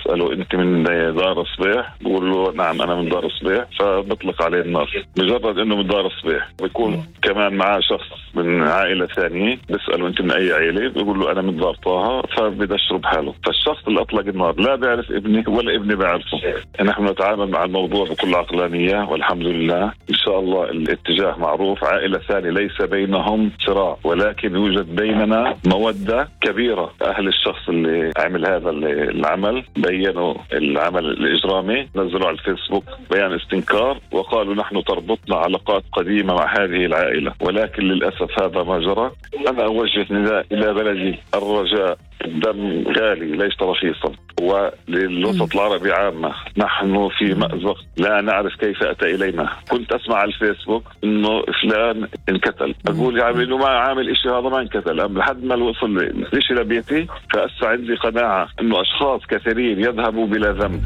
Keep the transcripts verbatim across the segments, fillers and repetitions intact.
بسأله أنت من دار الصبيح؟ بقول له نعم أنا من دار الصبيح، فبطلق عليه النار. مجرد إنه من دار الصبيح. بيكون كمان معاه شخص من عائلة ثانية، بسأله أنت من أي عائلة؟ بيقول له أنا من دار طه، فبدشره بحاله. فالشخص اللي أطلق النار لا بيعرف ابني ولا ابني بيعرفه. نحن نتعامل مع الموضوع بكل عقلانية والحمد لله. إن شاء الله الاتجاه معروف. عائلة ثانية ليس بينهم صراع، ولكن يوجد بيننا مودة كبيرة. أهل الشخص اللي عمل هذا العمل بينوا العمل الإجرامي، نزلوا على الفيسبوك بيان استنكار وقالوا نحن تربطنا علاقات قديمة مع هذه العائلة، ولكن للأسف هذا ما جرى. أنا أوجه نداء إلى بلدي الرجاء، الدم غالي ليس رخيصا، وللوسط العربي عامة. نحن في مأزق لا نعرف كيف أتى إلينا. كنت أسمع على الفيسبوك إنه فلان انقتل، أقول يا عمي إنه ما عامل إشي، هذا ما انقتل. لحد ما وصل إشي لبيتي، فأسا عندي قناعة إنه أشخاص كثيرين يذهبوا بلا ذنب.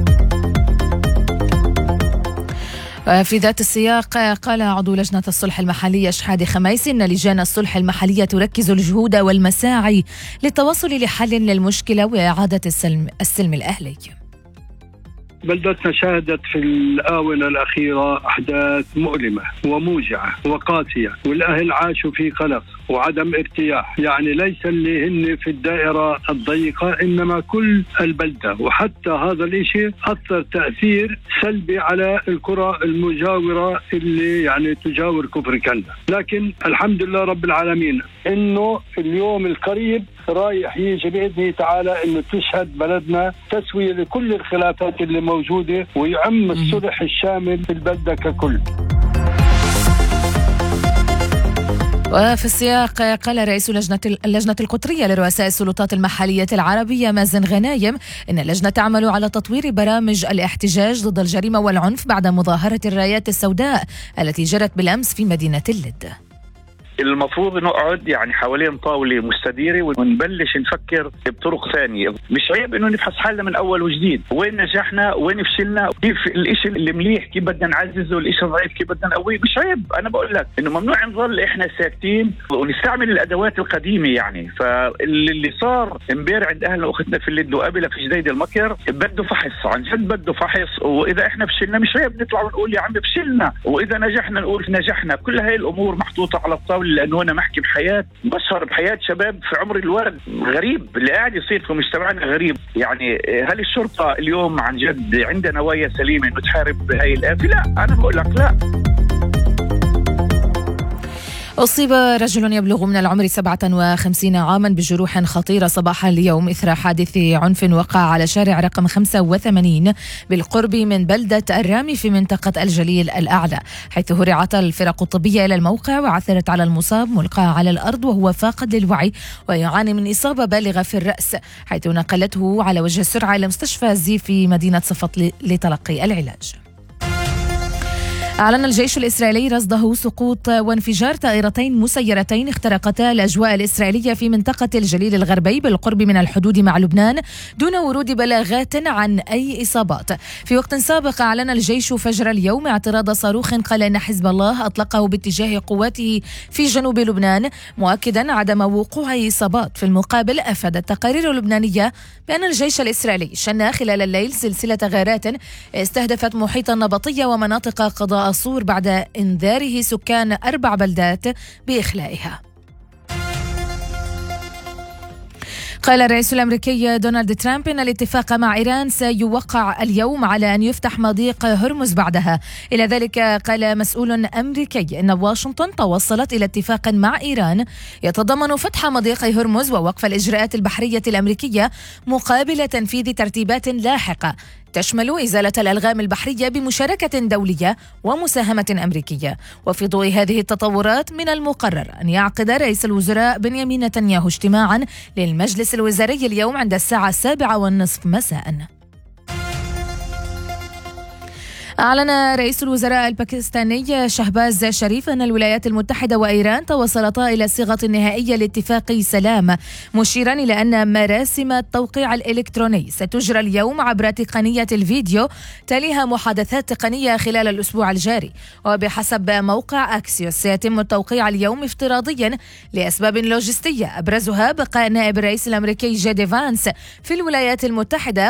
في ذات السياق قال عضو لجنة الصلح المحلية شحادة خميس إن لجان الصلح المحلية تركز الجهود والمساعي للتوصل لحل للمشكلة وإعادة السلم, السلم الأهلي. بلدتنا شهدت في الآونة الأخيرة أحداث مؤلمة وموجعة وقاسية، والأهل عاشوا في قلق وعدم ارتياح. يعني ليس اللي هن في الدائرة الضيقة، إنما كل البلدة. وحتى هذا الإشي أثر تأثير سلبي على القرى المجاورة اللي يعني تجاور كفر كندا. لكن الحمد لله رب العالمين إنه اليوم القريب رايح يجي بإذنه تعالى إنه تشهد بلدنا تسوية لكل الخلافات اللي موجودة، ويعم الصلح الشامل في البلدة ككل. وفي السياق قال رئيس لجنة اللجنة القطرية لرؤساء السلطات المحلية العربية مازن غنايم إن اللجنة تعمل على تطوير برامج الاحتجاج ضد الجريمة والعنف بعد مظاهرة الرايات السوداء التي جرت بالأمس في مدينة اللد. المفروض نقعد يعني حوالين طاولة مستديرة ونبلش نفكر بطرق ثانية. مش عيب انه نفحص حالنا من اول وجديد، وين نجحنا وين فشلنا، كيف الاشي اللي مليح كيف بدنا نعززه والاشي الضعيف كيف بدنا نقويه. مش عيب، انا بقول لك انه ممنوع نظل احنا ساكتين ونستعمل الادوات القديمة. يعني فاللي صار امبارح عند اهلنا واختنا في اللد وقبلها في جديد المكر بده فحص، عن جد بده فحص. واذا احنا فشلنا مش عيب نطلع ونقول يا عم فشلنا، واذا نجحنا نقول نجحنا. كل هاي الامور محطوطة على الطاولة لأنه أنا محكي بحياة بشر، بحياة شباب في عمر الورد. غريب اللي قاعد يصير في مجتمعنا، غريب. يعني هل الشرطة اليوم عن جد عندها نوايا سليمة إنه تحارب هاي الآفة؟ لا، أنا بقول لك لا. أصيب رجل يبلغ من العمر سبعة وخمسين عاما بجروح خطيرة صباح اليوم إثر حادث عنف وقع على شارع رقم خمسة وثمانين بالقرب من بلدة الرامي في منطقة الجليل الأعلى، حيث هرعت الفرق الطبية إلى الموقع وعثرت على المصاب ملقى على الأرض وهو فاقد للوعي ويعاني من إصابة بالغة في الرأس، حيث نقلته على وجه السرعة إلى مستشفى زيف في مدينة صفت لتلقي العلاج. أعلن الجيش الإسرائيلي رصده سقوط وانفجار طائرتين مسيرتين اخترقتا الأجواء الإسرائيلية في منطقة الجليل الغربي بالقرب من الحدود مع لبنان دون ورود بلاغات عن أي إصابات. في وقت سابق أعلن الجيش فجر اليوم اعتراض صاروخ قال إن حزب الله أطلقه باتجاه قواته في جنوب لبنان، مؤكدا عدم وقوع إصابات. في المقابل أفادت التقارير اللبنانية بأن الجيش الإسرائيلي شن خلال الليل سلسلة غارات استهدفت محيط النبطية ومناطق قضاء صور بعد إنذاره سكان أربع بلدات بإخلائها. قال الرئيس الأمريكي دونالد ترامب إن الاتفاق مع إيران سيوقع اليوم على أن يفتح مضيق هرمز بعدها. إلى ذلك قال مسؤول أمريكي إن واشنطن توصلت إلى اتفاق مع إيران يتضمن فتح مضيق هرمز ووقف الإجراءات البحرية الأمريكية مقابل تنفيذ ترتيبات لاحقة تشمل إزالة الألغام البحرية بمشاركة دولية ومساهمة أمريكية. وفي ضوء هذه التطورات من المقرر أن يعقد رئيس الوزراء بنيامين نتنياهو اجتماعا للمجلس الوزاري اليوم عند الساعة السابعة والنصف مساء. أعلن رئيس الوزراء الباكستاني شهباز شريف أن الولايات المتحدة وإيران توصلتا إلى صيغة نهائية لاتفاق سلام، مشيرا إلى أن مراسم التوقيع الإلكتروني ستجرى اليوم عبر تقنية الفيديو تليها محادثات تقنية خلال الأسبوع الجاري. وبحسب موقع أكسيوس سيتم التوقيع اليوم افتراضيا لأسباب لوجستية أبرزها بقاء نائب الرئيس الأمريكي جي دي فانس في الولايات المتحدة